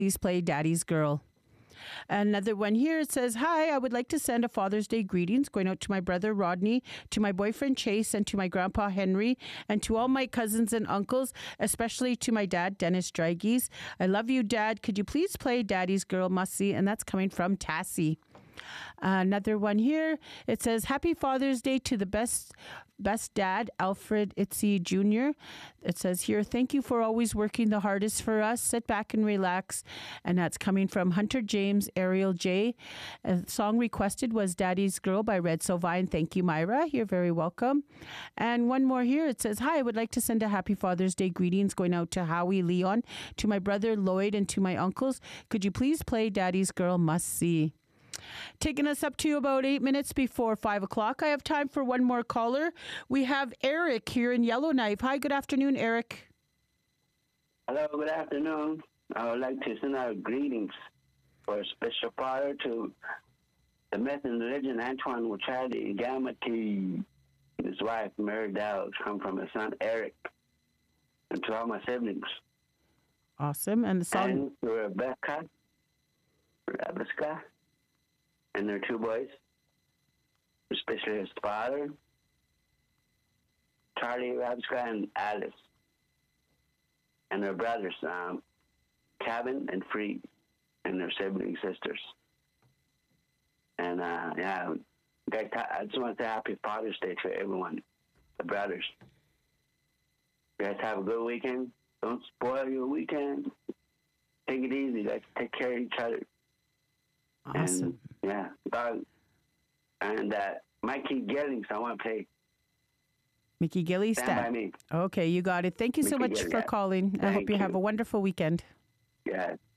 please play Daddy's Girl. Another one here, it says, hi, I would like to send a Father's Day greetings going out to my brother Rodney, to my boyfriend Chase, and to my grandpa Henry, and to all my cousins and uncles, especially to my dad, Dennis Dragies. I love you, Dad. Could you please play Daddy's Girl, Mussy? And that's coming from Tassie. Another one here. It says, happy Father's Day to the best dad, Alfred Itzy Jr. It says here, thank you for always working the hardest for us. Sit back and relax. And that's coming from Hunter James, Ariel J. A song requested was Daddy's Girl by Red Sovine. Thank you, Myra. You're very welcome. And one more here. It says, hi, I would like to send a happy Father's Day greetings going out to Howie Leon, to my brother Lloyd, and to my uncles. Could you please play Daddy's Girl, Must See? Taking us up to about 8 minutes before 5 o'clock. I have time for one more caller. We have Eric here in Yellowknife. Hi, good afternoon, Eric. Hello, good afternoon. I would like to send out greetings for a special father to the myth and legend Antoine Wachadi Gamati, his wife Mary Dowd, come from his son Eric, and to all my siblings. Awesome. And the song? And to Rebecca, and their two boys, especially his father, Charlie Rabska and Alice, and their brothers, Kevin and Free, and their sibling sisters. And I just want to say happy Father's Day to everyone, the brothers. You guys have a good weekend. Don't spoil your weekend. Take it easy. Guys, take care of each other. Awesome. And, and Mikey Gillings, I want to play. Mickey Gilly, Stand by Me. Okay, you got it. Thank you so much for calling. I hope you have a wonderful weekend. Yeah.